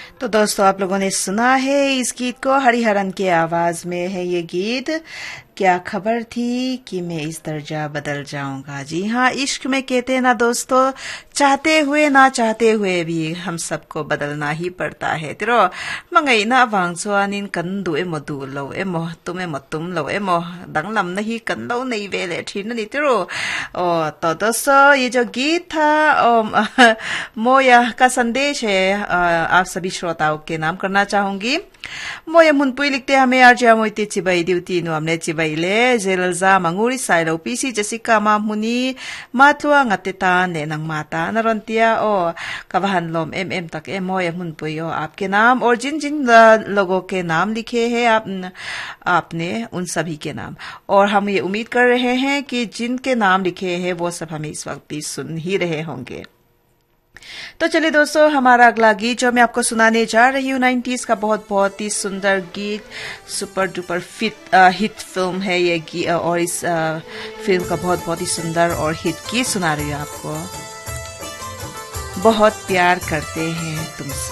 तो दोस्तों आप लोगों ने सुना है इस गीत को, हरिहरन की आवाज में है ये गीत। क्या खबर थी कि मैं इस दर्जा बदल जाऊंगा। जी हाँ, इश्क में कहते हैं ना दोस्तों, चाहते हुए ना चाहते हुए भी हम सबको बदलना ही पड़ता है। तिरो मंगई ना वांगसुआनिन कंदु ए मधु लो ए मोह तुम ए मतुम लो ए मोह दंगलम नहीं कंदो नहीं वेले ठीक नहीं तिरो। तो दोस्तों ये जो गीत था मोया का संदेश है, आप सभी श्रोताओं के नाम करना चाहूंगी। मोया मुनपुई लिखते हमें आरजा मोइते चिबाई ड्यूटी नो हमने चिबाई ले जेलजा मंगुरी silo PC Jessica मामुनी Matua ngate ने नंग माता नरंतिया ओ कवहन लोम एम तक ए मोया मुनपुई ओ आपके नाम और जिन जिन लोगों के नाम लिखे हैं आपने उन सभी के नाम, और हम ये उम्मीद कर रहे हैं कि जिनके नाम लिखे हैं वो सब हमें इस वक्त भी सुन ही रहे होंगे। तो चलिए दोस्तों, हमारा अगला गीत जो मैं आपको सुनाने जा रही हूँ 90s का बहुत ही सुंदर गीत, सुपर डुपर हिट फिल्म है ये गीत, और इस फिल्म का बहुत ही सुंदर और हिट गीत सुना रही हूँ आपको। बहुत प्यार करते हैं तुमसे।